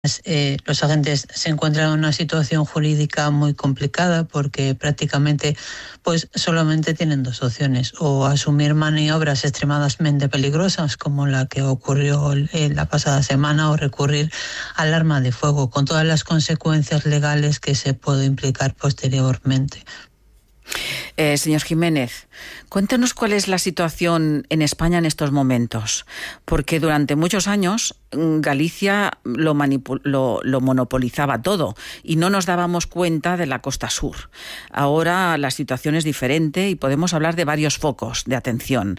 Los agentes se encuentran en una situación jurídica muy complicada porque prácticamente pues solamente tienen dos opciones: o asumir maniobras extremadamente peligrosas como la que ocurrió la pasada semana, o recurrir al arma de fuego con todas las consecuencias legales que se puede implicar posteriormente. Señor Jiménez, cuéntenos cuál es la situación en España en estos momentos, porque durante muchos años Galicia lo monopolizaba todo y no nos dábamos cuenta de la costa sur. Ahora la situación es diferente y podemos hablar de varios focos de atención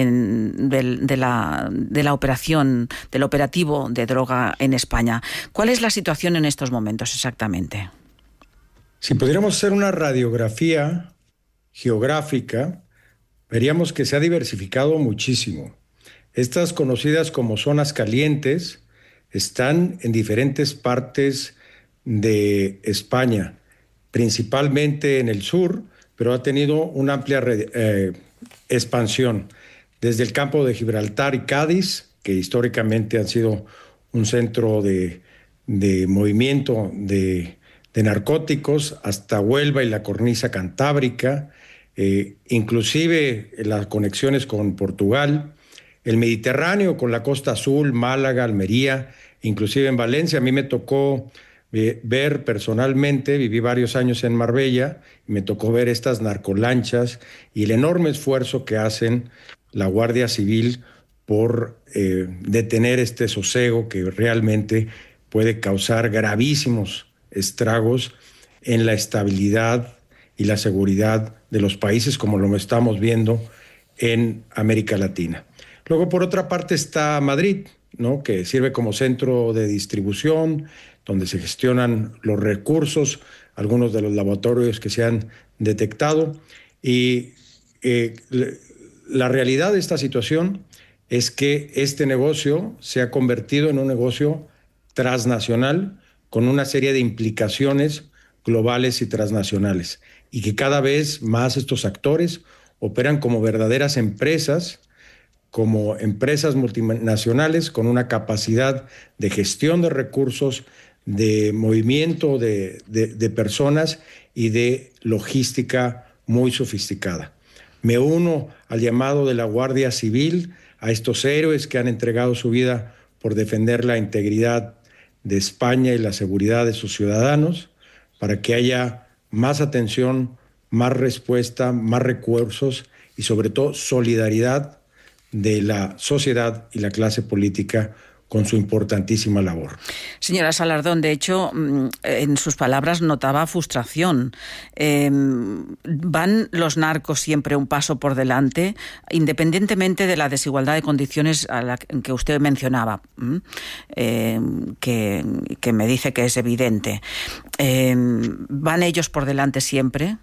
de la operación, del operativo de droga en España. ¿Cuál es la situación en estos momentos exactamente? Si pudiéramos hacer una radiografía geográfica, veríamos que se ha diversificado muchísimo. Estas conocidas como zonas calientes están en diferentes partes de España, principalmente en el sur, pero ha tenido una amplia expansión. Desde el campo de Gibraltar y Cádiz, que históricamente han sido un centro de movimiento de narcóticos, hasta Huelva y la cornisa cantábrica, inclusive las conexiones con Portugal, el Mediterráneo con la Costa Azul, Málaga, Almería, inclusive en Valencia. A mí me tocó ver personalmente, viví varios años en Marbella, y me tocó ver estas narcolanchas y el enorme esfuerzo que hacen la Guardia Civil por detener este sosego que realmente puede causar gravísimos estragos en la estabilidad y la seguridad de los países, como lo estamos viendo en América Latina. Luego, por otra parte, está Madrid, ¿no?, que sirve como centro de distribución, donde se gestionan los recursos, algunos de los laboratorios que se han detectado. Y la realidad de esta situación es que este negocio se ha convertido en un negocio transnacional con una serie de implicaciones globales y transnacionales, y que cada vez más estos actores operan como verdaderas empresas, como empresas multinacionales con una capacidad de gestión de recursos, de movimiento de personas y de logística muy sofisticada. Me uno al llamado de la Guardia Civil a estos héroes que han entregado su vida por defender la integridad de España y la seguridad de sus ciudadanos, para que haya más atención, más respuesta, más recursos y sobre todo solidaridad de la sociedad y la clase política con su importantísima labor. Señora Salardón, de hecho, en sus palabras notaba frustración. ¿Van los narcos siempre un paso por delante, independientemente de la desigualdad de condiciones a la que usted mencionaba, que me dice que es evidente? ¿Van ellos por delante siempre?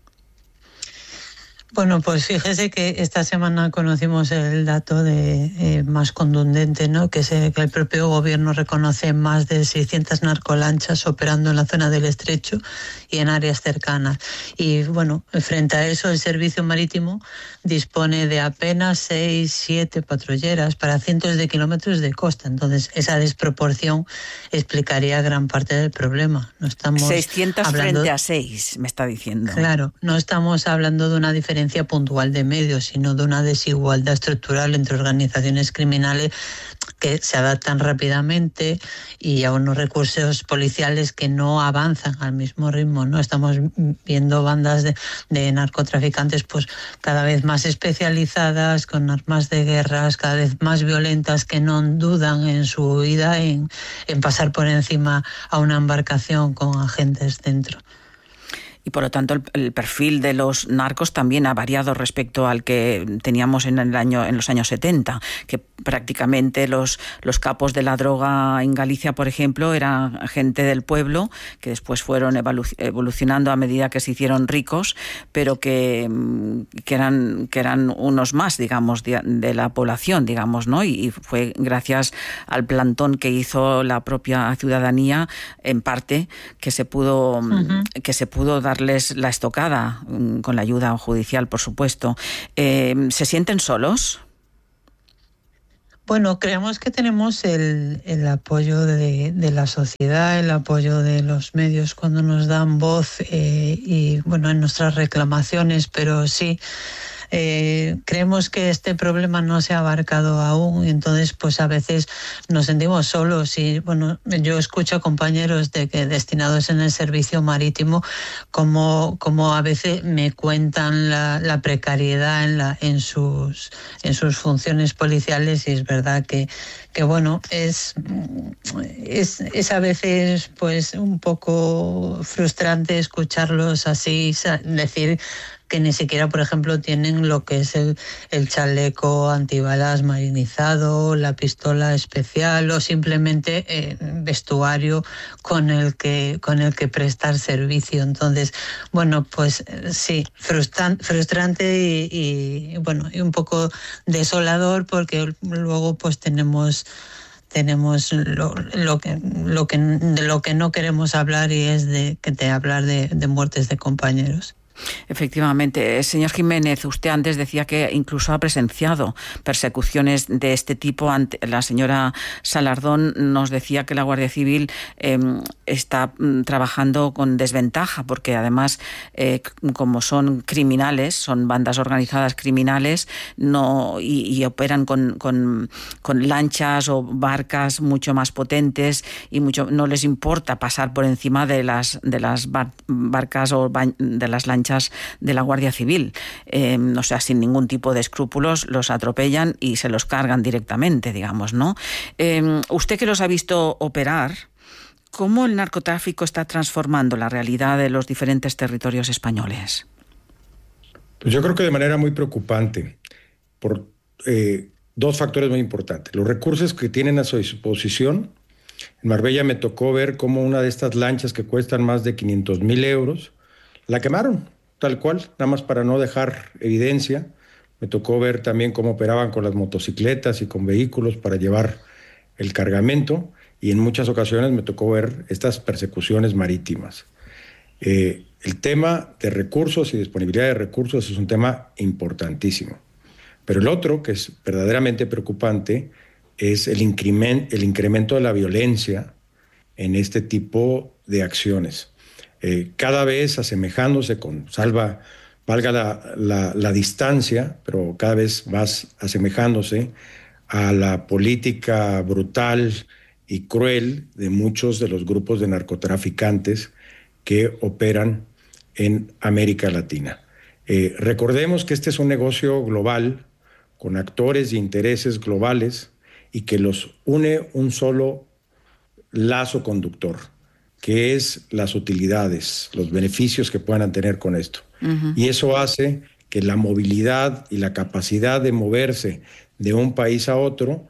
Bueno, pues fíjese que esta semana conocimos el dato más contundente, ¿no?, que el propio gobierno reconoce más de 600 narcolanchas operando en la zona del Estrecho y en áreas cercanas. Y bueno, frente a eso, el servicio marítimo dispone de apenas 6, 7 patrulleras para cientos de kilómetros de costa. Entonces, esa desproporción explicaría gran parte del problema. No estamos 600 frente a 6, me está diciendo. Claro, no estamos hablando de una diferencia puntual de medios, sino de una desigualdad estructural entre organizaciones criminales que se adaptan rápidamente y a unos recursos policiales que no avanzan al mismo ritmo, ¿no? Estamos viendo bandas de narcotraficantes pues cada vez más especializadas, con armas de guerra, cada vez más violentas, que no dudan en su huida en pasar por encima a una embarcación con agentes dentro. Y por lo tanto el perfil de los narcos también ha variado respecto al que teníamos en los años 70, que prácticamente los capos de la droga en Galicia, por ejemplo, eran gente del pueblo, que después fueron evolucionando a medida que se hicieron ricos, pero que eran unos más, digamos, de la población, digamos, ¿no? Y fue gracias al plantón que hizo la propia ciudadanía, en parte, que se pudo darles la estocada, con la ayuda judicial, por supuesto. ¿Se sienten solos? Bueno, creemos que tenemos el apoyo de la sociedad, el apoyo de los medios cuando nos dan voz y bueno, en nuestras reclamaciones, pero sí. Creemos que este problema no se ha abarcado aún y entonces pues a veces nos sentimos solos y bueno, yo escucho a compañeros destinados en el servicio marítimo como a veces me cuentan la precariedad en sus funciones policiales y es verdad que bueno, es a veces pues un poco frustrante escucharlos así, decir que ni siquiera, por ejemplo, tienen lo que es el chaleco antibalas marinizado, la pistola especial o simplemente vestuario con el que prestar servicio. Entonces, bueno, pues sí, frustrante y bueno, y un poco desolador porque luego pues tenemos lo que no queremos hablar y es de hablar de muertes de compañeros. Efectivamente. Señor Jiménez, usted antes decía que incluso ha presenciado persecuciones de este tipo. La señora Salardón nos decía que la Guardia Civil está trabajando con desventaja porque además, como son criminales, son bandas organizadas criminales y operan con lanchas o barcas mucho más potentes y no les importa pasar por encima de las barcas o de las lanchas de la Guardia Civil. O sea, sin ningún tipo de escrúpulos los atropellan y se los cargan directamente, digamos, ¿no? Usted que los ha visto operar, ¿cómo el narcotráfico está transformando la realidad de los diferentes territorios españoles? Pues yo creo que de manera muy preocupante, por dos factores muy importantes. Los recursos que tienen a su disposición. En Marbella me tocó ver cómo una de estas lanchas que cuestan más de 500,000 euros, la quemaron, tal cual, nada más para no dejar evidencia. Me tocó ver también cómo operaban con las motocicletas y con vehículos para llevar el cargamento y en muchas ocasiones me tocó ver estas persecuciones marítimas. El tema de recursos y disponibilidad de recursos es un tema importantísimo. Pero el otro, que es verdaderamente preocupante, es el incremento de la violencia en este tipo de acciones. Cada vez asemejándose valga la distancia, pero cada vez más asemejándose a la política brutal y cruel de muchos de los grupos de narcotraficantes que operan en América Latina. Recordemos que este es un negocio global con actores y intereses globales y que los une un solo lazo conductor, que es las utilidades, los beneficios que puedan tener con esto. Uh-huh. Y eso hace que la movilidad y la capacidad de moverse de un país a otro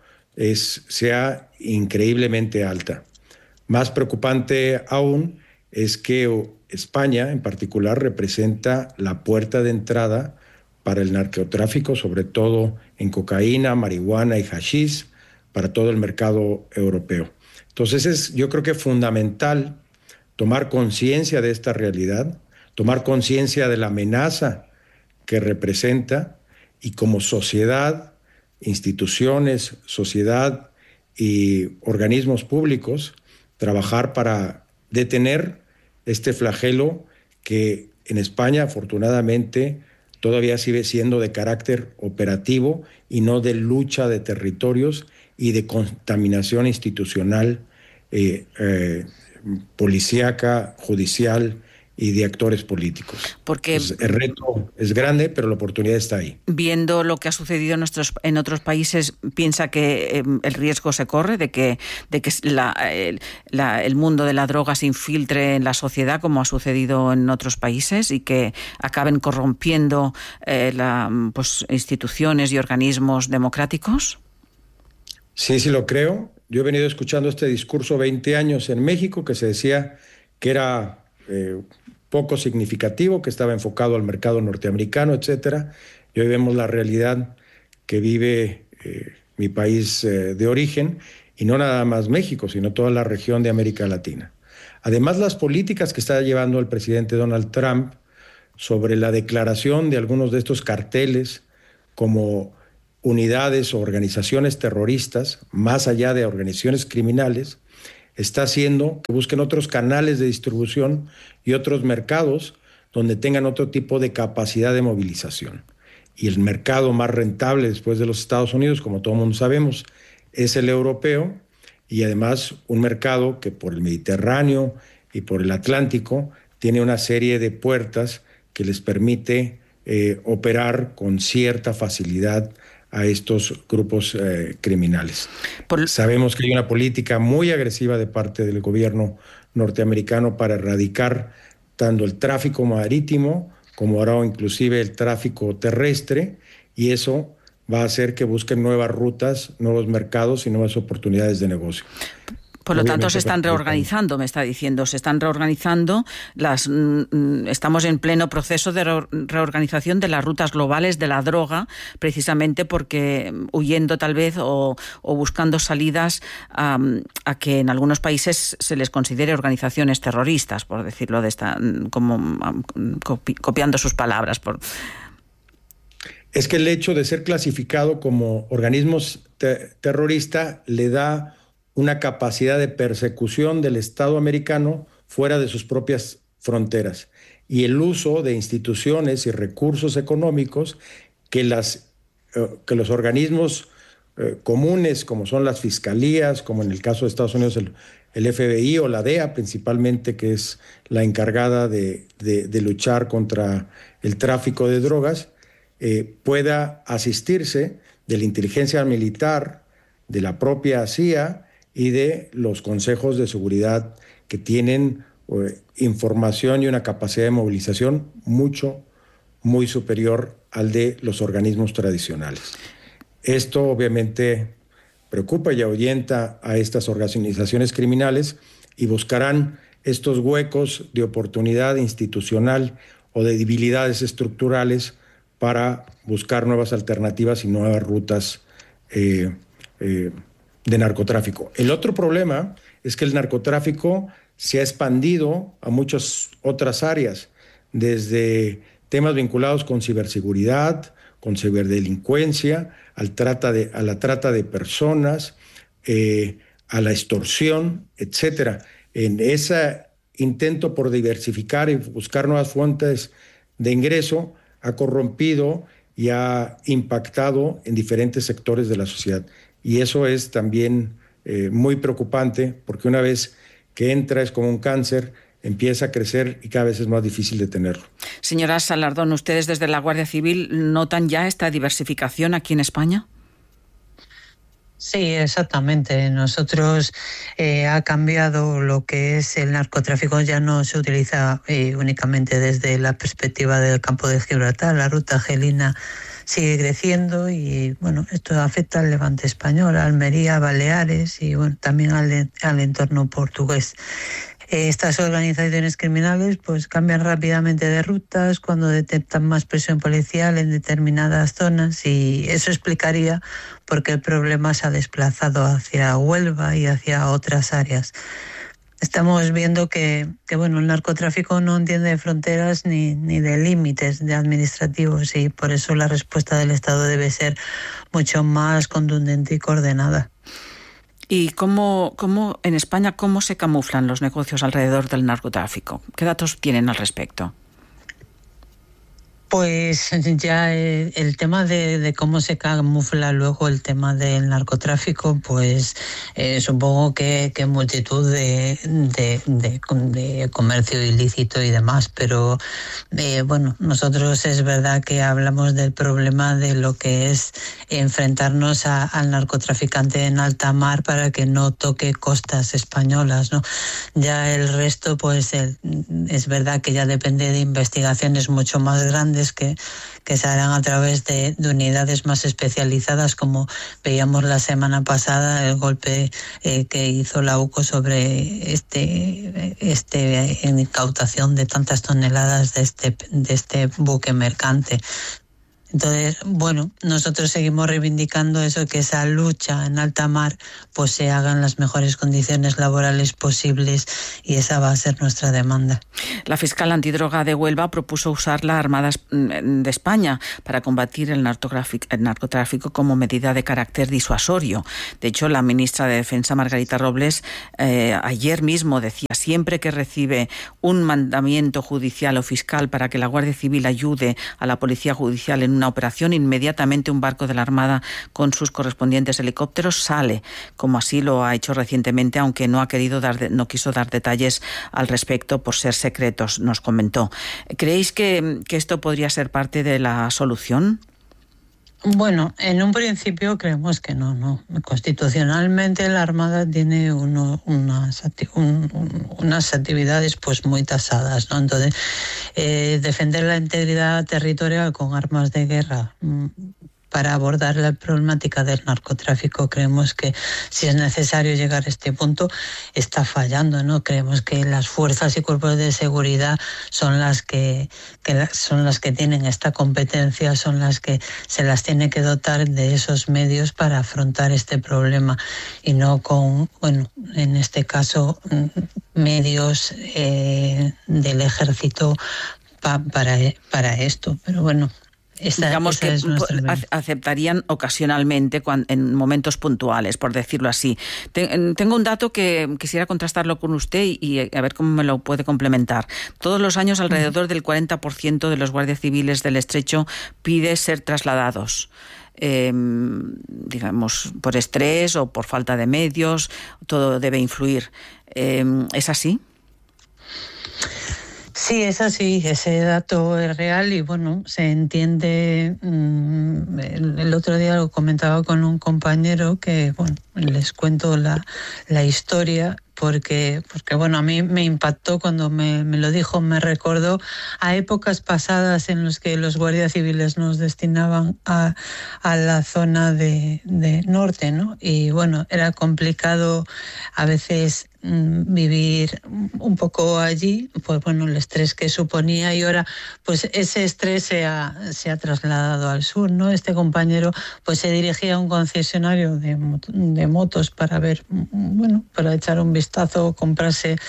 sea increíblemente alta. Más preocupante aún es que España en particular representa la puerta de entrada para el narcotráfico, sobre todo en cocaína, marihuana y hachís, para todo el mercado europeo. Entonces yo creo que es fundamental tomar conciencia de esta realidad, tomar conciencia de la amenaza que representa y como sociedad, instituciones, sociedad y organismos públicos, trabajar para detener este flagelo que en España afortunadamente todavía sigue siendo de carácter operativo y no de lucha de territorios y de contaminación institucional, policíaca, judicial y de actores políticos. Porque el reto es grande, pero la oportunidad está ahí. Viendo lo que ha sucedido en otros países, ¿piensa que el riesgo se corre de que el mundo de la droga se infiltre en la sociedad como ha sucedido en otros países y que acaben corrompiendo instituciones y organismos democráticos? Sí, lo creo. Yo he venido escuchando este discurso 20 años en México que se decía que era poco significativo, que estaba enfocado al mercado norteamericano, etcétera. Y hoy vemos la realidad que vive mi país de origen, y no nada más México, sino toda la región de América Latina. Además, las políticas que está llevando el presidente Donald Trump sobre la declaración de algunos de estos carteles como unidades o organizaciones terroristas, más allá de organizaciones criminales, está haciendo que busquen otros canales de distribución y otros mercados donde tengan otro tipo de capacidad de movilización. Y el mercado más rentable después de los Estados Unidos, como todo el mundo sabemos, es el europeo, y además un mercado que por el Mediterráneo y por el Atlántico tiene una serie de puertas que les permite operar con cierta facilidad a estos grupos criminales. Sabemos que hay una política muy agresiva de parte del gobierno norteamericano para erradicar tanto el tráfico marítimo como ahora inclusive el tráfico terrestre, y eso va a hacer que busquen nuevas rutas, nuevos mercados y nuevas oportunidades de negocio. Por lo tanto, se están reorganizando, me está diciendo, se están reorganizando. Estamos en pleno proceso de reorganización de las rutas globales de la droga, precisamente porque huyendo tal vez o buscando salidas a que en algunos países se les considere organizaciones terroristas, por decirlo de esta, como copiando sus palabras. Es que el hecho de ser clasificado como organismos terrorista le da una capacidad de persecución del Estado americano fuera de sus propias fronteras, y el uso de instituciones y recursos económicos que los organismos comunes, como son las fiscalías, como en el caso de Estados Unidos el FBI o la DEA principalmente, que es la encargada de luchar contra el tráfico de drogas, pueda asistirse de la inteligencia militar, de la propia CIA y de los consejos de seguridad, que tienen información y una capacidad de movilización muy superior al de los organismos tradicionales. Esto obviamente preocupa y ahuyenta a estas organizaciones criminales, y buscarán estos huecos de oportunidad institucional o de debilidades estructurales para buscar nuevas alternativas y nuevas rutas de narcotráfico. El otro problema es que el narcotráfico se ha expandido a muchas otras áreas, desde temas vinculados con ciberseguridad, con ciberdelincuencia, a la trata de personas, a la extorsión, etcétera. En ese intento por diversificar y buscar nuevas fuentes de ingreso, ha corrompido y ha impactado en diferentes sectores de la sociedad. Y eso es también muy preocupante, porque una vez que entra es como un cáncer, empieza a crecer y cada vez es más difícil detenerlo. Señora Salardón, ¿ustedes desde la Guardia Civil notan ya esta diversificación aquí en España? Sí, exactamente. Nosotros ha cambiado lo que es el narcotráfico, ya no se utiliza únicamente desde la perspectiva del campo de Gibraltar. La ruta argelina sigue creciendo y bueno, esto afecta al Levante español, a Almería, Baleares y bueno, también al entorno portugués. Estas organizaciones criminales pues cambian rápidamente de rutas cuando detectan más presión policial en determinadas zonas, y eso explicaría por qué el problema se ha desplazado hacia Huelva y hacia otras áreas. Estamos viendo que bueno, el narcotráfico no entiende de fronteras ni de límites de administrativos, y por eso la respuesta del Estado debe ser mucho más contundente y coordinada. ¿Y cómo en España cómo se camuflan los negocios alrededor del narcotráfico? ¿Qué datos tienen al respecto? Pues ya el tema de cómo se camufla luego el tema del narcotráfico, pues supongo que multitud de comercio ilícito y demás, pero bueno, nosotros es verdad que hablamos del problema de lo que es enfrentarnos al narcotraficante en alta mar para que no toque costas españolas, ¿no? Ya el resto, pues es verdad que ya depende de investigaciones mucho más grandes que se harán a través de unidades más especializadas, como veíamos la semana pasada, el golpe que hizo la UCO sobre incautación de tantas toneladas de este buque mercante. Entonces, bueno, nosotros seguimos reivindicando eso, que esa lucha en alta mar pues se hagan las mejores condiciones laborales posibles, y esa va a ser nuestra demanda. La fiscal antidroga de Huelva propuso usar la Armada de España para combatir el narcotráfico como medida de carácter disuasorio. De hecho, la ministra de Defensa, Margarita Robles, ayer mismo decía: siempre que recibe un mandamiento judicial o fiscal para que la Guardia Civil ayude a la Policía Judicial en una operación, inmediatamente un barco de la Armada con sus correspondientes helicópteros sale, como así lo ha hecho recientemente, aunque no quiso dar detalles al respecto por ser secretos, nos comentó. ¿Creéis que esto podría ser parte de la solución? Bueno, en un principio creemos que no. Constitucionalmente la Armada tiene unas actividades pues muy tasadas, ¿no? Entonces, defender la integridad territorial con armas de guerra para abordar la problemática del narcotráfico, creemos que si es necesario llegar a este punto está fallando, ¿no? Creemos que las fuerzas y cuerpos de seguridad son las que tienen esta competencia, son las que se las tiene que dotar de esos medios para afrontar este problema, y no con, bueno, en este caso, medios del ejército para esto. Pero bueno, digamos que aceptarían ocasionalmente en momentos puntuales, por decirlo así. Tengo un dato que quisiera contrastarlo con usted y a ver cómo me lo puede complementar. Todos los años alrededor del 40% de los guardias civiles del Estrecho pide ser trasladados. Digamos, por estrés o por falta de medios, todo debe influir. ¿Es así? Sí, es así, ese dato es real y bueno, se entiende. El otro día lo comentaba con un compañero que, bueno, les cuento la historia. Porque bueno, a mí me impactó cuando me lo dijo, me recordó a épocas pasadas en las que los guardias civiles nos destinaban a la zona de norte, ¿no? Y bueno, era complicado a veces vivir un poco allí, pues bueno, el estrés que suponía, y ahora pues ese estrés se ha trasladado al sur, ¿no? Este compañero pues se dirigía a un concesionario de motos para ver, bueno, para echar un vistazo, comprarse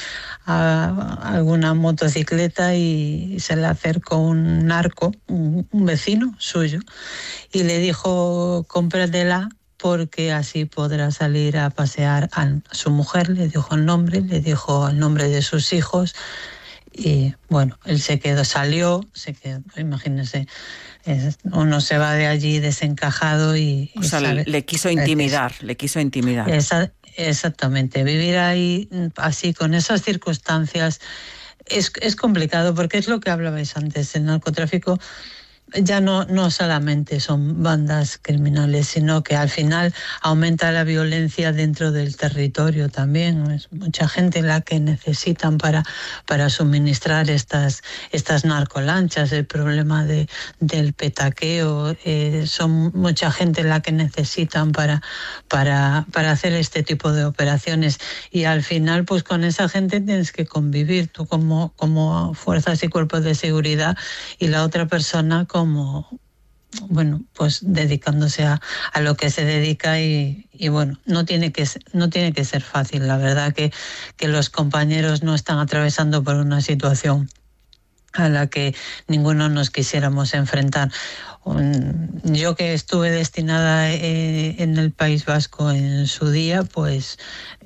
alguna motocicleta, y se le acercó un narco, un vecino suyo, y le dijo: cómpratela porque así podrá salir a pasear a su mujer. Le dijo el nombre, le dijo el nombre de sus hijos, y bueno, él se quedó, imagínense, uno se va de allí desencajado y o sea, le quiso intimidar. Exactamente, vivir ahí así con esas circunstancias es complicado, porque es lo que hablabais antes, el narcotráfico ya no solamente son bandas criminales, sino que al final aumenta la violencia dentro del territorio también. Es mucha gente la que necesitan para suministrar estas narcolanchas, el problema del petaqueo, son mucha gente la que necesitan para hacer este tipo de operaciones, y al final pues con esa gente tienes que convivir tú como fuerzas y cuerpos de seguridad, y la otra persona como, bueno, pues dedicándose a lo que se dedica, y bueno, no tiene que ser fácil. La verdad que los compañeros no están atravesando por una situación a la que ninguno nos quisiéramos enfrentar. Yo, que estuve destinada en el País Vasco en su día, pues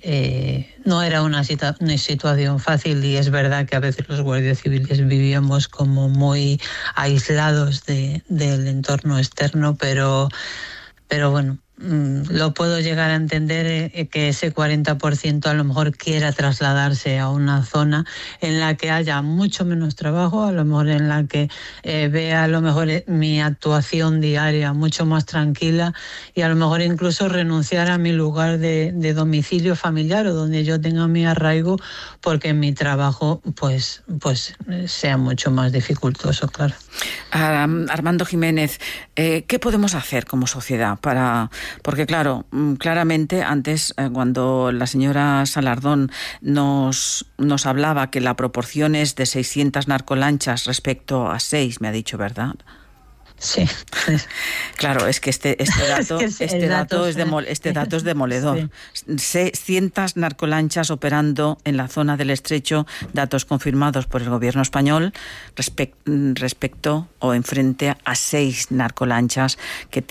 no era una situación fácil, y es verdad que a veces los guardias civiles vivíamos como muy aislados del entorno externo, pero bueno, lo puedo llegar a entender, que ese 40% a lo mejor quiera trasladarse a una zona en la que haya mucho menos trabajo, a lo mejor en la que vea a lo mejor mi actuación diaria mucho más tranquila, y a lo mejor incluso renunciar a mi lugar de domicilio familiar, o donde yo tenga mi arraigo, porque mi trabajo pues sea mucho más dificultoso, claro. Armando Jiménez, ¿qué podemos hacer como sociedad porque claro, claramente antes, cuando la señora Salardón nos hablaba que la proporción es de 600 narcolanchas respecto a 6, me ha dicho, ¿verdad? Sí. Claro, es que este dato es demoledor. Sí. 600 narcolanchas operando en la zona del Estrecho, datos confirmados por el gobierno español respecto o en frente a 6 narcolanchas que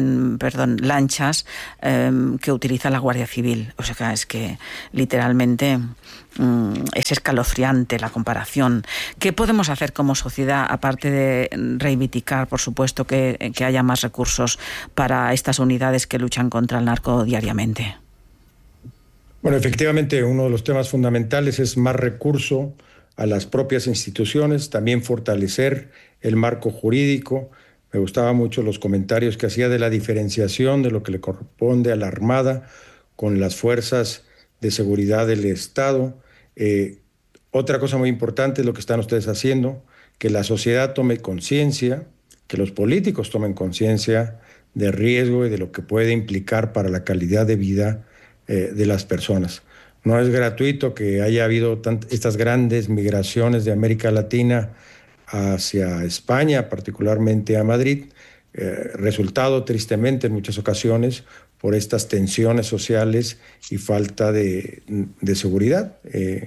lanchas que utiliza la Guardia Civil. O sea, es que literalmente es escalofriante la comparación. ¿Qué podemos hacer como sociedad, aparte de reivindicar, por supuesto, que haya más recursos para estas unidades que luchan contra el narco diariamente? Bueno, efectivamente, uno de los temas fundamentales es más recurso a las propias instituciones, también fortalecer el marco jurídico. Me gustaban mucho los comentarios que hacía de la diferenciación de lo que le corresponde a la Armada con las fuerzas de seguridad del Estado. Otra cosa muy importante es lo que están ustedes haciendo, que la sociedad tome conciencia, que los políticos tomen conciencia del riesgo y de lo que puede implicar para la calidad de vida de las personas. No es gratuito que haya habido estas grandes migraciones de América Latina hacia España, particularmente a Madrid, resultado tristemente en muchas ocasiones por estas tensiones sociales y falta de seguridad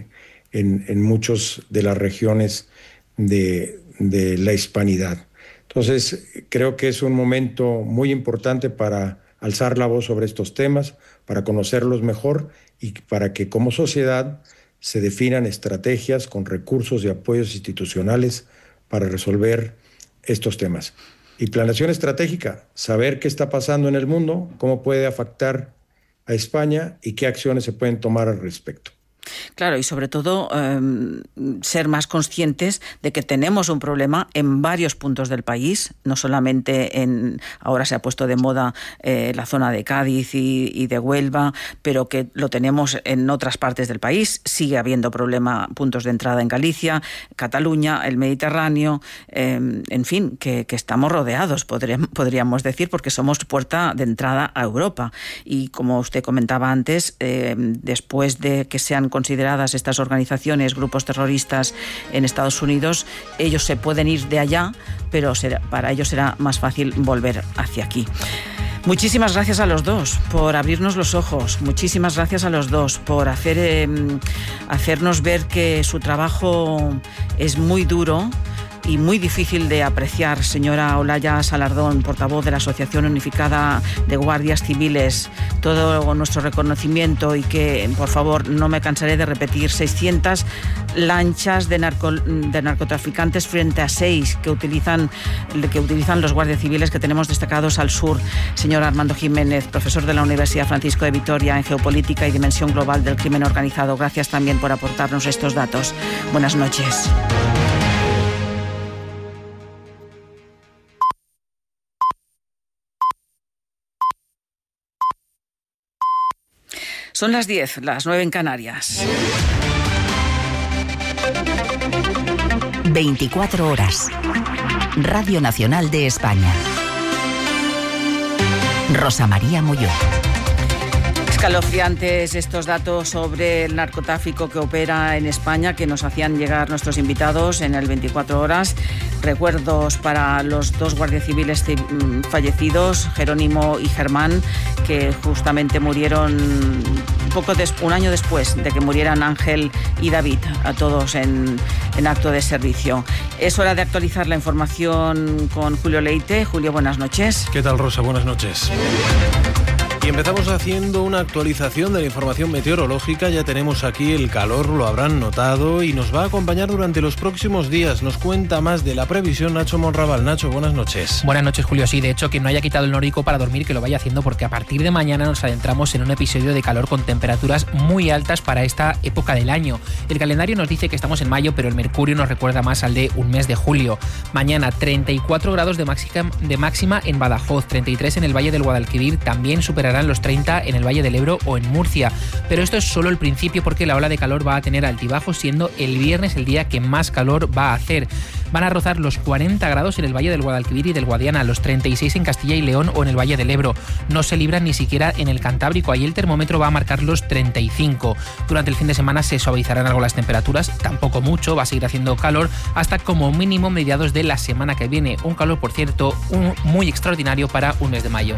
en muchas de las regiones de la hispanidad. Entonces, creo que es un momento muy importante para alzar la voz sobre estos temas, para conocerlos mejor y para que como sociedad se definan estrategias con recursos y apoyos institucionales para resolver estos temas. Y planeación estratégica, saber qué está pasando en el mundo, cómo puede afectar a España y qué acciones se pueden tomar al respecto. Claro, y sobre todo ser más conscientes de que tenemos un problema en varios puntos del país, no solamente ahora se ha puesto de moda la zona de Cádiz y de Huelva, pero que lo tenemos en otras partes del país. Sigue habiendo puntos de entrada en Galicia, Cataluña, el Mediterráneo, en fin, que estamos rodeados, podríamos decir, porque somos puerta de entrada a Europa. Y como usted comentaba antes, después de que sean consideradas estas organizaciones, grupos terroristas en Estados Unidos, ellos se pueden ir de allá, pero para ellos será más fácil volver hacia aquí. Muchísimas gracias a los dos por abrirnos los ojos, muchísimas gracias a los dos por hacernos ver que su trabajo es muy duro y muy difícil de apreciar. Señora Olaya Salardón, portavoz de la Asociación Unificada de Guardias Civiles, todo nuestro reconocimiento y que, por favor, no me cansaré de repetir, 600 lanchas de narcotraficantes frente a 6 que utilizan los guardias civiles que tenemos destacados al sur. Señor Armando Jiménez, profesor de la Universidad Francisco de Vitoria en Geopolítica y Dimensión Global del Crimen Organizado, gracias también por aportarnos estos datos. Buenas noches. Son las 10, las 9 en Canarias. 24 horas. Radio Nacional de España. Rosa María Molló. Escalofriantes estos datos sobre el narcotráfico que opera en España que nos hacían llegar nuestros invitados en el 24 horas. Recuerdos para los 2 guardias civiles fallecidos, Jerónimo y Germán, que justamente murieron un año después de que murieran Ángel y David, a todos en acto de servicio. Es hora de actualizar la información con Julio Leite. Julio, buenas noches. ¿Qué tal, Rosa? Buenas noches. Y empezamos haciendo una actualización de la información meteorológica. Ya tenemos aquí el calor, lo habrán notado, y nos va a acompañar durante los próximos días. Nos cuenta más de la previsión Nacho Monraval. Nacho, buenas noches. Buenas noches, Julio. Sí, de hecho, que no haya quitado el nórdico para dormir, que lo vaya haciendo, porque a partir de mañana nos adentramos en un episodio de calor con temperaturas muy altas para esta época del año. El calendario nos dice que estamos en mayo, pero el mercurio nos recuerda más al de un mes de julio. Mañana 34 grados de máxima en Badajoz, 33 en el Valle del Guadalquivir, también superarán los 30 en el Valle del Ebro o en Murcia. Pero esto es solo el principio, porque la ola de calor va a tener altibajos, siendo el viernes el día que más calor va a hacer. Van a rozar los 40 grados en el Valle del Guadalquivir y del Guadiana, los 36 en Castilla y León o en el Valle del Ebro. No se libran ni siquiera en el Cantábrico, ahí el termómetro va a marcar los 35. Durante el fin de semana se suavizarán algo las temperaturas, tampoco mucho, va a seguir haciendo calor hasta como mínimo mediados de la semana que viene. Un calor, por cierto, muy extraordinario para un mes de mayo.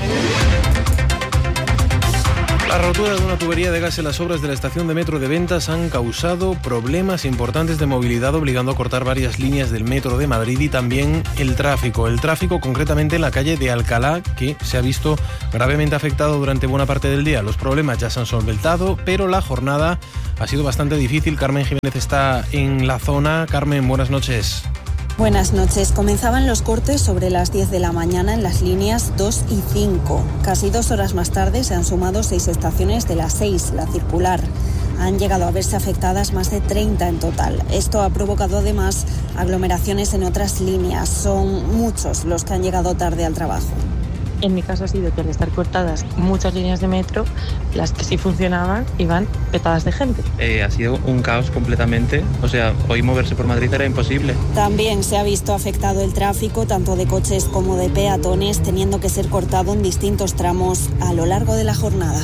La rotura de una tubería de gas en las obras de la estación de metro de Ventas han causado problemas importantes de movilidad, obligando a cortar varias líneas del metro de Madrid y también el tráfico. El tráfico concretamente en la calle de Alcalá, que se ha visto gravemente afectado durante buena parte del día. Los problemas ya se han solventado, pero la jornada ha sido bastante difícil. Carmen Jiménez está en la zona. Carmen, buenas noches. Buenas noches. Comenzaban los cortes sobre las 10 de la mañana en las líneas 2 y 5. Casi 2 horas más tarde se han sumado 6 estaciones de las 6, la circular. Han llegado a verse afectadas más de 30 en total. Esto ha provocado además aglomeraciones en otras líneas. Son muchos los que han llegado tarde al trabajo. En mi caso ha sido que al estar cortadas muchas líneas de metro, las que sí funcionaban iban petadas de gente. Ha sido un caos completamente, o sea, hoy moverse por Madrid era imposible. También se ha visto afectado el tráfico, tanto de coches como de peatones, teniendo que ser cortado en distintos tramos a lo largo de la jornada.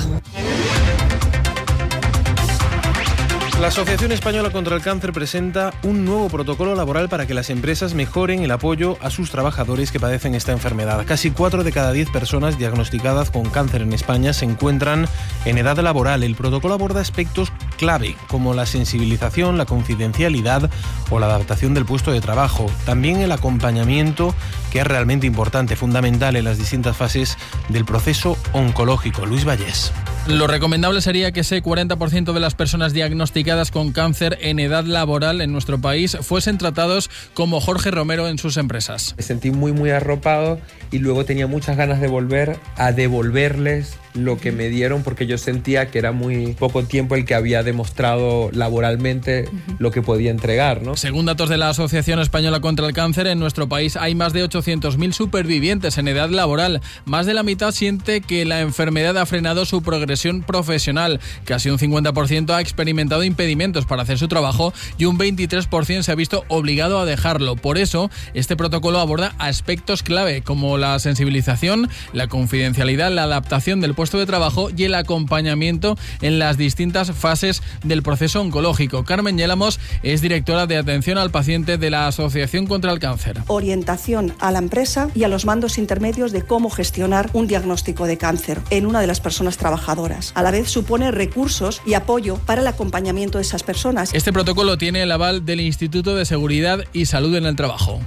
La Asociación Española contra el Cáncer presenta un nuevo protocolo laboral para que las empresas mejoren el apoyo a sus trabajadores que padecen esta enfermedad. Casi 4 de cada 10 personas diagnosticadas con cáncer en España se encuentran en edad laboral. El protocolo aborda aspectos clave como la sensibilización, la confidencialidad o la adaptación del puesto de trabajo. También el acompañamiento, que es realmente importante, fundamental en las distintas fases del proceso oncológico. Luis Vallés. Lo recomendable sería que ese 40% de las personas diagnosticadas con cáncer en edad laboral en nuestro país fuesen tratados como Jorge Romero en sus empresas. Me sentí muy arropado y luego tenía muchas ganas de volver a devolverles lo que me dieron, porque yo sentía que era muy poco tiempo el que había demostrado laboralmente lo que podía entregar, ¿no? Según datos de la Asociación Española contra el Cáncer, en nuestro país hay más de 800.000 supervivientes en edad laboral. Más de la mitad siente que la enfermedad ha frenado su progresión profesional. Casi un 50% ha experimentado impedimentos para hacer su trabajo y un 23% se ha visto obligado a dejarlo. Por eso, este protocolo aborda aspectos clave como la sensibilización, la confidencialidad, la adaptación del puesto de trabajo y el acompañamiento en las distintas fases del proceso oncológico. Carmen Yélamos es directora de atención al paciente de la Asociación contra el Cáncer. Orientación a la empresa y a los mandos intermedios de cómo gestionar un diagnóstico de cáncer en una de las personas trabajadoras. A la vez supone recursos y apoyo para el acompañamiento de esas personas. Este protocolo tiene el aval del Instituto de Seguridad y Salud en el Trabajo.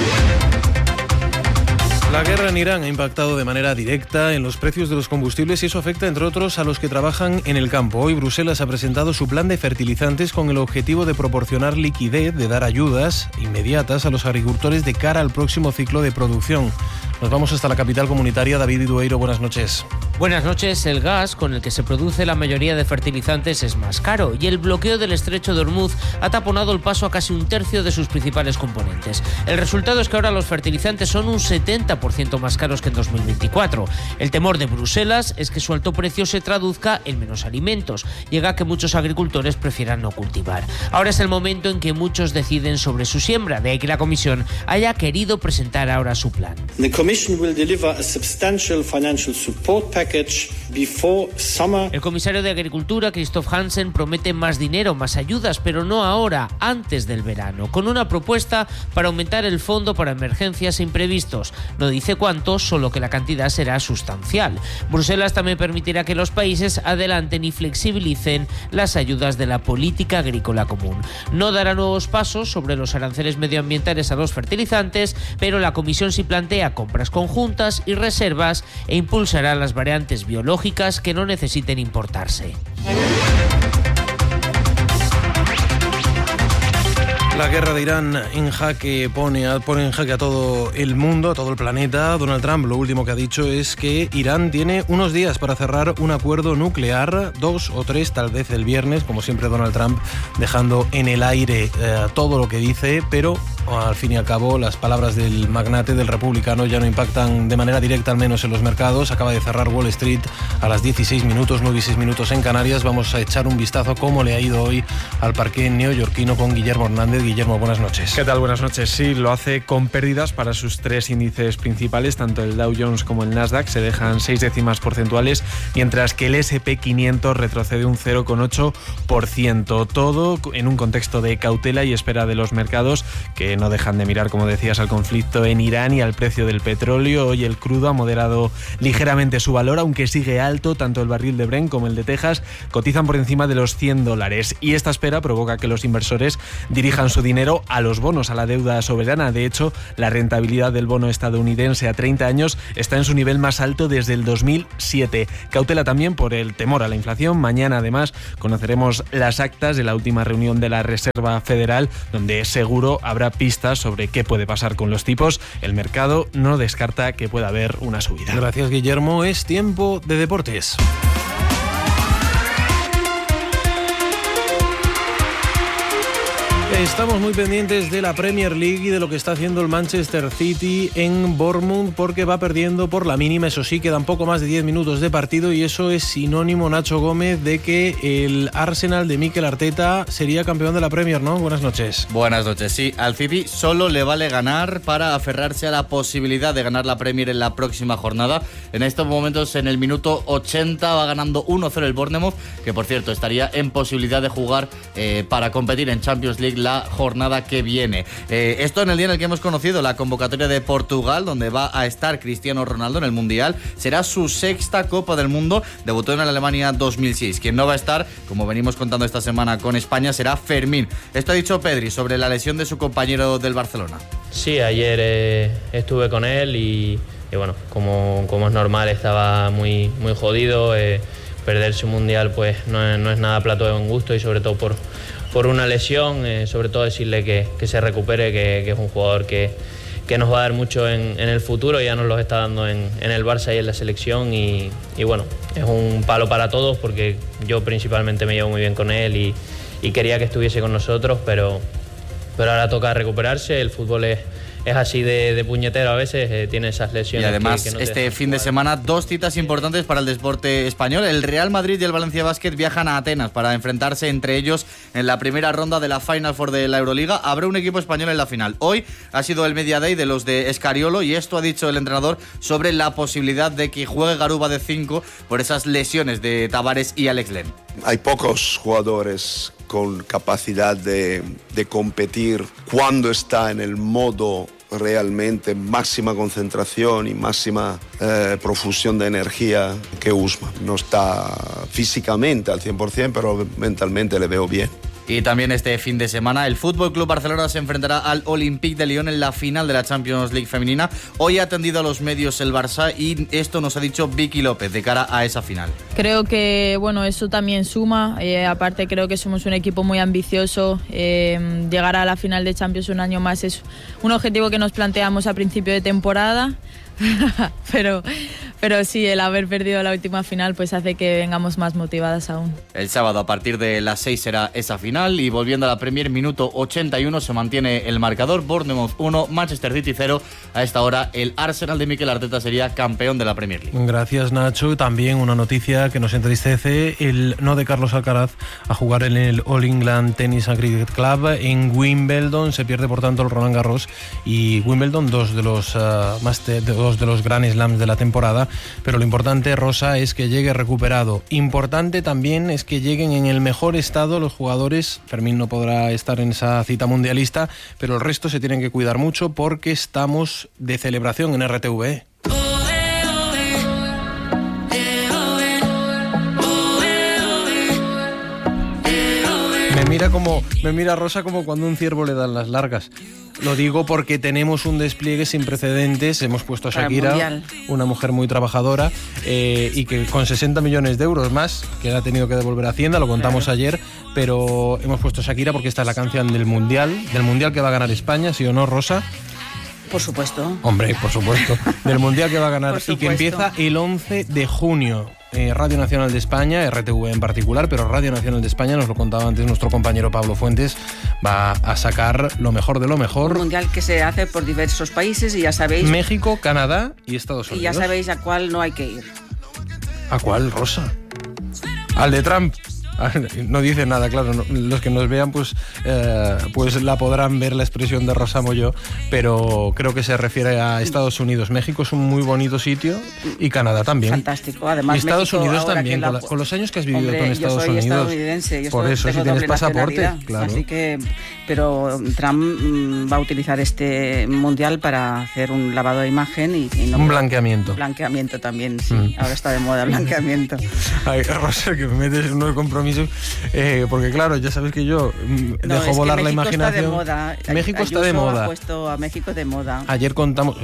La guerra en Irán ha impactado de manera directa en los precios de los combustibles y eso afecta, entre otros, a los que trabajan en el campo. Hoy Bruselas ha presentado su plan de fertilizantes con el objetivo de proporcionar liquidez, de dar ayudas inmediatas a los agricultores de cara al próximo ciclo de producción. Nos vamos hasta la capital comunitaria. David Idueiro, buenas noches. Buenas noches. El gas con el que se produce la mayoría de fertilizantes es más caro y el bloqueo del estrecho de Hormuz ha taponado el paso a casi un tercio de sus principales componentes. El resultado es que ahora los fertilizantes son un 70% más caros que en 2024. El temor de Bruselas es que su alto precio se traduzca en menos alimentos, llega a que muchos agricultores prefieran no cultivar. Ahora es el momento en que muchos deciden sobre su siembra, de ahí que la Comisión haya querido presentar ahora su plan. The Commission will deliver a substantial financial support package before summer. El comisario de Agricultura, Christoph Hansen, promete más dinero, más ayudas, pero no ahora, antes del verano, con una propuesta para aumentar el fondo para emergencias e imprevistos. No dice cuánto, solo que la cantidad será sustancial. Bruselas también permitirá que los países adelanten y flexibilicen las ayudas de la política agrícola común. No dará nuevos pasos sobre los aranceles medioambientales a los fertilizantes, pero la Comisión sí plantea compras conjuntas y reservas e impulsará las variantes biológicas que no necesiten importarse. La guerra de Irán en jaque pone en jaque a todo el mundo, a todo el planeta. Donald Trump lo último que ha dicho es que Irán tiene unos días para cerrar un acuerdo nuclear, 2 o 3, tal vez el viernes, como siempre Donald Trump dejando en el aire todo lo que dice, pero al fin y al cabo, las palabras del magnate, del republicano, ya no impactan de manera directa, al menos en los mercados. Acaba de cerrar Wall Street a las 16 minutos, 9 y 6 minutos en Canarias. Vamos a echar un vistazo a cómo le ha ido hoy al parqué neoyorquino con Guillermo Hernández. Guillermo, buenas noches. ¿Qué tal? Buenas noches. Sí, lo hace con pérdidas para sus tres índices principales, tanto el Dow Jones como el Nasdaq se dejan 6 décimas porcentuales, mientras que el S&P 500 retrocede un 0,8%. Todo en un contexto de cautela y espera de los mercados, que no dejan de mirar, como decías, al conflicto en Irán y al precio del petróleo. Hoy el crudo ha moderado ligeramente su valor, aunque sigue alto. Tanto el barril de Brent como el de Texas cotizan por encima de los $100. Y esta espera provoca que los inversores dirijan su dinero a los bonos, a la deuda soberana. De hecho, la rentabilidad del bono estadounidense a 30 años está en su nivel más alto desde el 2007. Cautela también por el temor a la inflación. Mañana, además, conoceremos las actas de la última reunión de la Reserva Federal, donde seguro habrá pistas sobre qué puede pasar con los tipos. El mercado no descarta que pueda haber una subida. Gracias, Guillermo. Es tiempo de deportes. Estamos muy pendientes de la Premier League y de lo que está haciendo el Manchester City en Bournemouth, porque va perdiendo por la mínima. Eso sí, quedan poco más de 10 minutos de partido y eso es sinónimo, Nacho Gómez, de que el Arsenal de Mikel Arteta sería campeón de la Premier, ¿no? Buenas noches. Buenas noches, sí. Al City solo le vale ganar para aferrarse a la posibilidad de ganar la Premier en la próxima jornada. En estos momentos, en el minuto 80, va ganando 1-0 el Bournemouth, que por cierto estaría en posibilidad de jugar para competir en Champions League la jornada que viene. Esto en el día en el que hemos conocido la convocatoria de Portugal, donde va a estar Cristiano Ronaldo en el Mundial. Será su sexta Copa del Mundo. Debutó en la Alemania 2006. Quien no va a estar, como venimos contando esta semana con España, será Fermín. Esto ha dicho Pedri sobre la lesión de su compañero del Barcelona. Sí, ayer estuve con él y bueno, como es normal, estaba muy jodido. Perderse un Mundial pues no es nada plato de buen gusto, y sobre todo por una lesión. Sobre todo decirle que se recupere, que es un jugador que nos va a dar mucho en el futuro. Ya nos los está dando en el Barça y en la selección, y bueno, es un palo para todos, porque yo principalmente me llevo muy bien con él y quería que estuviese con nosotros, pero ahora toca recuperarse. El fútbol es así de puñetero a veces, tiene esas lesiones. Y además, que no este fin de semana, dos citas importantes para el deporte español. El Real Madrid y el Valencia Basket viajan a Atenas para enfrentarse entre ellos en la primera ronda de la Final Four de la Euroliga. Habrá un equipo español en la final. Hoy ha sido el Media Day de los de Escariolo, y esto ha dicho el entrenador sobre la posibilidad de que juegue Garuba de 5 por esas lesiones de Tavares y Alex Len. Hay pocos jugadores con capacidad de competir cuando está en el modo realmente máxima concentración y máxima profusión de energía que Usman. No está físicamente al 100%, pero mentalmente le veo bien. Y también este fin de semana el Fútbol Club Barcelona se enfrentará al Olympique de Lyon en la final de la Champions League femenina. Hoy ha atendido a los medios el Barça, y esto nos ha dicho Vicky López de cara a esa final. Creo que bueno, eso también suma. Aparte, creo que somos un equipo muy ambicioso. Llegar a la final de Champions un año más es un objetivo que nos planteamos a principio de temporada. pero sí, el haber perdido la última final pues hace que vengamos más motivadas aún. El sábado a partir de las 6 será esa final, y volviendo a la Premier, minuto 81 se mantiene el marcador. Bournemouth 1, Manchester City 0. A esta hora el Arsenal de Mikel Arteta sería campeón de la Premier League. Gracias, Nacho. También una noticia que nos entristece: el no de Carlos Alcaraz a jugar en el All England Tennis and Cricket Club en Wimbledon. Se pierde por tanto el Roland Garros y Wimbledon, dos de los Grand Slams de la temporada. Pero lo importante, Rosa, es que llegue recuperado. Importante también es que lleguen en el mejor estado los jugadores. Fermín no podrá estar en esa cita mundialista, pero el resto se tienen que cuidar mucho, porque estamos de celebración en RTV. Me mira Rosa como cuando un ciervo le dan las largas. Lo digo porque tenemos un despliegue sin precedentes. Hemos puesto a Shakira, una mujer muy trabajadora, y que con 60 millones de euros más que ha tenido que devolver a Hacienda, lo contamos ayer, pero hemos puesto a Shakira porque esta es la canción del Mundial que va a ganar España, ¿sí o no, Rosa? Por supuesto. Hombre, por supuesto. Del Mundial que va a ganar y que empieza el 11 de junio. Radio Nacional de España, RTV en particular, pero Radio Nacional de España, nos lo contaba antes nuestro compañero Pablo Fuentes, va a sacar lo mejor de lo mejor. Un mundial que se hace por diversos países y ya sabéis... México, Canadá y Estados Unidos. Y ya sabéis a cuál no hay que ir. ¿A cuál, Rosa? Al de Trump. No dice nada, claro, no, los que nos vean pues la podrán ver la expresión de Rosa Molló, pero creo que se refiere a Estados Unidos. México es un muy bonito sitio y Canadá también. Fantástico, además y Estados México, Unidos también, con los años que has vivido tú en Estados Unidos. Yo soy estadounidense, por eso, si tienes pasaporte, claro. Así que, pero Trump va a utilizar este mundial para hacer un lavado de imagen y no un blanqueamiento. Blanqueamiento también, sí. Ahora está de moda el blanqueamiento. Ay, Rosa, que me metes en unos compromisos. Porque claro, ya sabes que yo dejo volar la imaginación. México está de moda. Ha puesto a México de moda. Ayer contamos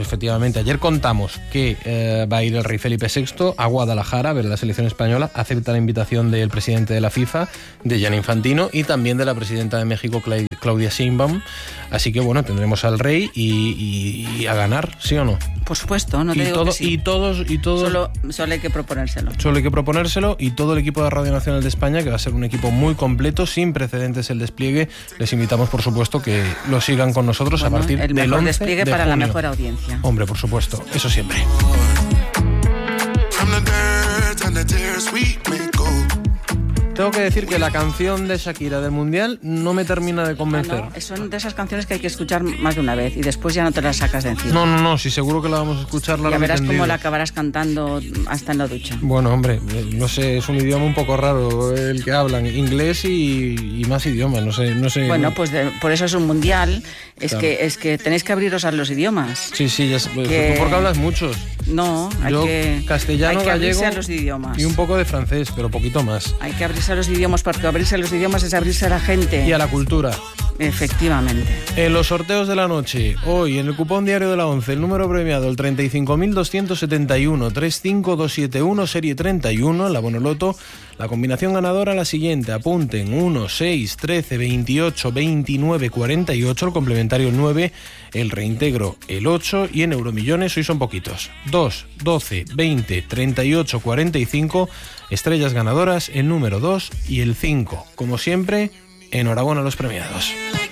que va a ir el rey Felipe VI a Guadalajara a ver la selección española. Acepta la invitación del presidente de la FIFA, de Gianni Infantino, y también de la presidenta de México, Claudia Sheinbaum. Así que bueno, tendremos al rey y a ganar, ¿sí o no? Por supuesto, no te digo que sí. Y todos. Solo hay que proponérselo. Solo hay que proponérselo, y todo el equipo de Radio Nacional de España, que va a ser un equipo muy completo, sin precedentes el despliegue. Les invitamos, por supuesto, que lo sigan con nosotros a partir del 11 de junio. El mejor despliegue para la mejor audiencia. Hombre, por supuesto, eso siempre. Tengo que decir que la canción de Shakira del Mundial no me termina de convencer. No, son de esas canciones que hay que escuchar más de una vez y después ya no te las sacas de encima. No, sí, seguro que la vamos a escuchar largo y verás tendido. cómo la acabarás cantando hasta en la ducha. Bueno, hombre, no sé, es un idioma un poco raro el que hablan, inglés y más idiomas, no sé. Bueno, pues por eso es un mundial, claro. es que tenéis que abriros a los idiomas. Sí, ya sé, tú porque hablas muchos. No, castellano, hay que abrirse gallego a los idiomas. Y un poco de francés, pero poquito más. Hay que abrirse a los idiomas, porque abrirse a los idiomas es abrirse a la gente. Y a la cultura. Efectivamente. En los sorteos de la noche, hoy en el cupón diario de la 11, el número premiado, el 35.271, 35271, serie 31, en la Bonoloto, la combinación ganadora la siguiente, apunten: 1, 6, 13, 28, 29, 48, el complementario el 9, el reintegro el 8, y en Euromillones hoy son poquitos: 2, 12, 20, 38, 45, estrellas ganadoras el número 2 y el 5. Como siempre, enhorabuena a los premiados.